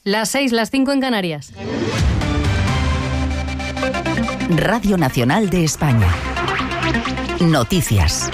Las 6, las 5 en Canarias. Radio Nacional de España. Noticias.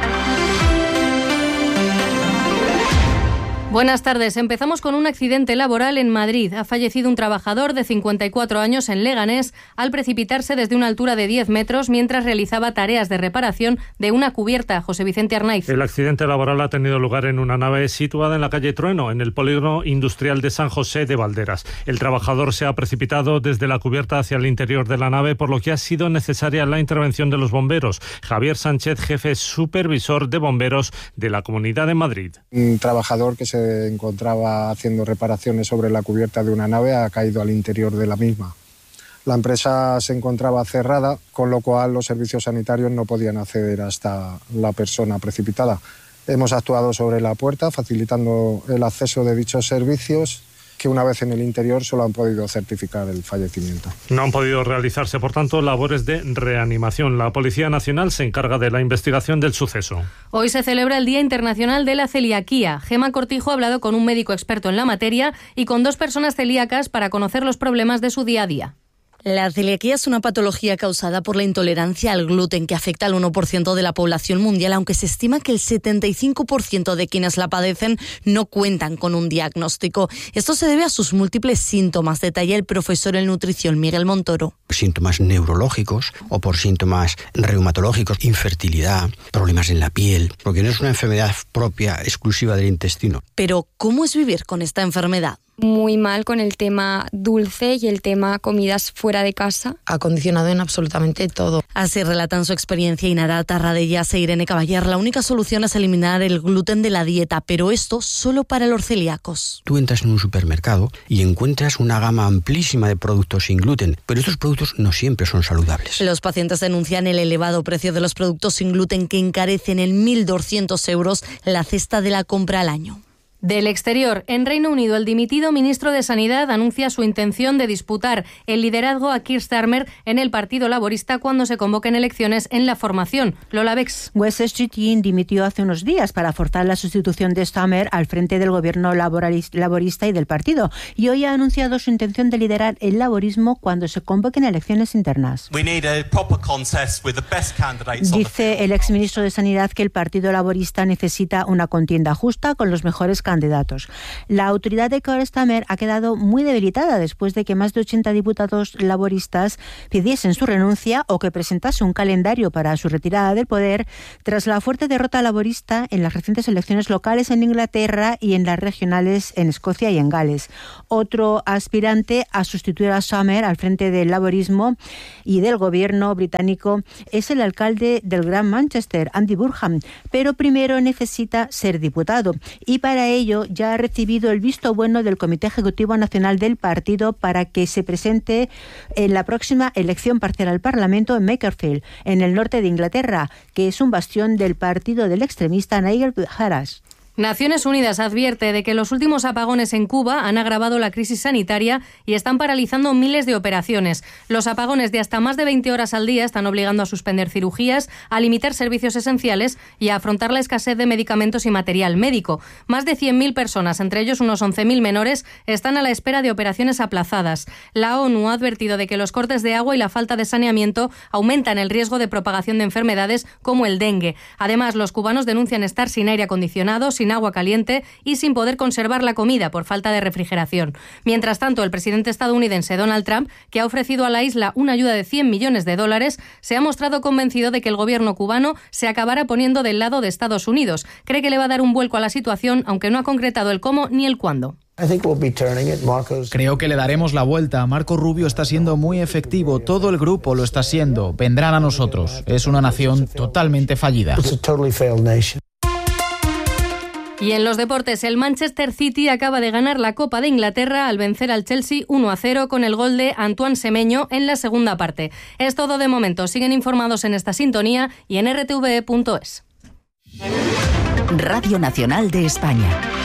Buenas tardes. Empezamos con un accidente laboral en Madrid. Ha fallecido un trabajador de 54 años en Leganés al precipitarse desde una altura de 10 metros mientras realizaba tareas de reparación de una cubierta. José Vicente Arnaiz. El accidente laboral ha tenido lugar en una nave situada en la calle Trueno, en el polígono industrial de San José de Valderas. El trabajador se ha precipitado desde la cubierta hacia el interior de la nave, por lo que ha sido necesaria la intervención de los bomberos. Javier Sánchez, jefe supervisor de bomberos de la Comunidad de Madrid. Un trabajador que se encontraba haciendo reparaciones sobre la cubierta de una nave ha caído al interior de la misma. La empresa se encontraba cerrada, con lo cual los servicios sanitarios no podían acceder hasta la persona precipitada. Hemos actuado sobre la puerta, facilitando el acceso de dichos servicios, que una vez en el interior solo han podido certificar el fallecimiento. No han podido realizarse, por tanto, labores de reanimación. La Policía Nacional se encarga de la investigación del suceso. Hoy se celebra el Día Internacional de la Celiaquía. Gema Cortijo ha hablado con un médico experto en la materia y con 2 personas celíacas para conocer los problemas de su día a día. La celiaquía es una patología causada por la intolerancia al gluten que afecta al 1% de la población mundial, aunque se estima que el 75% de quienes la padecen no cuentan con un diagnóstico. Esto se debe a sus múltiples síntomas, detalla el profesor en nutrición Miguel Montoro. Síntomas neurológicos o por síntomas reumatológicos, infertilidad, problemas en la piel, porque no es una enfermedad propia, exclusiva del intestino. Pero, ¿cómo es vivir con esta enfermedad? Muy mal con el tema dulce y el tema comidas fuera de casa. Ha condicionado en absolutamente todo. Así relatan su experiencia Inara Tarradellas e Irene Caballar. La única solución es eliminar el gluten de la dieta, pero esto solo para los celíacos. Tú entras en un supermercado y encuentras una gama amplísima de productos sin gluten, pero estos productos no siempre son saludables. Los pacientes denuncian el elevado precio de los productos sin gluten que encarecen en 1.200 euros la cesta de la compra al año. Del exterior, en Reino Unido, el dimitido ministro de Sanidad anuncia su intención de disputar el liderazgo a Keir Starmer en el Partido Laborista cuando se convoquen elecciones en la formación. Lola Bex. Wes Streeting dimitió hace unos días para forzar la sustitución de Starmer al frente del gobierno laborista y del partido, y hoy ha anunciado su intención de liderar el laborismo cuando se convoquen elecciones internas. Dice el exministro de Sanidad que el Partido Laborista necesita una contienda justa con los mejores candidatos. La autoridad de Keir Starmer ha quedado muy debilitada después de que más de 80 diputados laboristas pidiesen su renuncia o que presentase un calendario para su retirada del poder tras la fuerte derrota laborista en las recientes elecciones locales en Inglaterra y en las regionales en Escocia y en Gales. Otro aspirante a sustituir a Starmer al frente del laborismo y del gobierno británico es el alcalde del Gran Manchester, Andy Burnham, pero primero necesita ser diputado y para ello ya ha recibido el visto bueno del Comité Ejecutivo Nacional del partido para que se presente en la próxima elección parcial al Parlamento en Makerfield, en el norte de Inglaterra, que es un bastión del partido del extremista Nigel Farage. Naciones Unidas advierte de que los últimos apagones en Cuba han agravado la crisis sanitaria y están paralizando miles de operaciones. Los apagones de hasta más de 20 horas al día están obligando a suspender cirugías, a limitar servicios esenciales y a afrontar la escasez de medicamentos y material médico. Más de 100.000 personas, entre ellos unos 11.000 menores, están a la espera de operaciones aplazadas. La ONU ha advertido de que los cortes de agua y la falta de saneamiento aumentan el riesgo de propagación de enfermedades como el dengue. Además, los cubanos denuncian estar sin aire acondicionado, sin agua caliente y sin poder conservar la comida por falta de refrigeración. Mientras tanto, el presidente estadounidense Donald Trump, que ha ofrecido a la isla una ayuda de $100 millones, se ha mostrado convencido de que el gobierno cubano se acabará poniendo del lado de Estados Unidos. Cree que le va a dar un vuelco a la situación, aunque no ha concretado el cómo ni el cuándo. Creo que le daremos la vuelta. Marco Rubio está siendo muy efectivo. Todo el grupo lo está siendo. Vendrán a nosotros. Es una nación totalmente fallida. Y en los deportes, el Manchester City acaba de ganar la Copa de Inglaterra al vencer al Chelsea 1-0 con el gol de Antoine Semenyo en la segunda parte. Es todo de momento. Siguen informados en esta sintonía y en rtve.es. Radio Nacional de España.